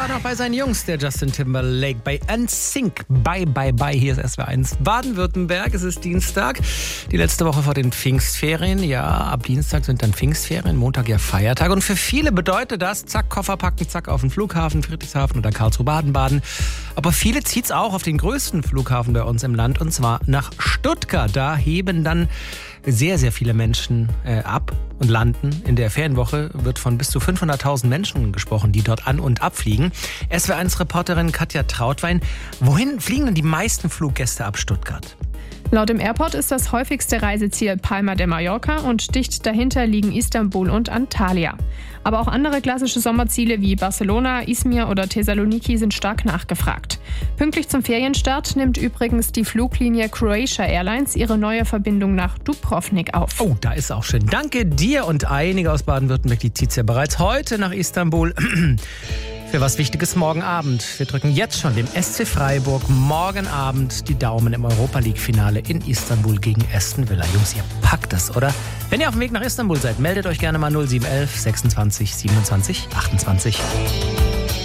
war noch bei seinen Jungs, der Justin Timberlake, bei NSYNC. Bye, bye, bye. Hier ist SWR1 Baden-Württemberg. Es ist Dienstag, die letzte Woche vor den Pfingstferien. Ja, ab Dienstag sind dann Pfingstferien, Montag ja Feiertag. Und für viele bedeutet das, zack, Koffer packen, zack, auf den Flughafen, Friedrichshafen oder Karlsruhe Baden-Baden. Aber viele zieht's auch auf den größten Flughafen bei uns im Land, und zwar nach Stuttgart. Da heben dann sehr, sehr viele Menschen ab und landen. In der Ferienwoche wird von bis zu 500.000 Menschen gesprochen, die dort an- und abfliegen. SWR1-Reporterin Katja Trautwein. Wohin fliegen denn die meisten Fluggäste ab Stuttgart? Laut dem Airport ist das häufigste Reiseziel Palma de Mallorca und dicht dahinter liegen Istanbul und Antalya. Aber auch andere klassische Sommerziele wie Barcelona, Izmir oder Thessaloniki sind stark nachgefragt. Pünktlich zum Ferienstart nimmt übrigens die Fluglinie Croatia Airlines ihre neue Verbindung nach Dubrovnik auf. Oh, da ist auch schön. Danke dir, und einige aus Baden-Württemberg, die zieht ja bereits heute nach Istanbul. Für was Wichtiges morgen Abend. Wir drücken jetzt schon dem SC Freiburg morgen Abend die Daumen im Europa-League-Finale in Istanbul gegen Aston Villa. Jungs, ihr packt es, oder? Wenn ihr auf dem Weg nach Istanbul seid, meldet euch gerne mal 0711 26 27 28.